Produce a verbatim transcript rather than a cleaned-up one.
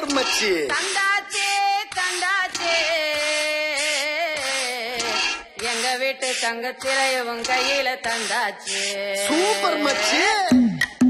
Super மச்சி. தந்தாச்சே தந்தாச்சே எங்க வீட்டு தங்க திரையவும் கையில தந்தாச்சு. சூப்பர் மச்சி.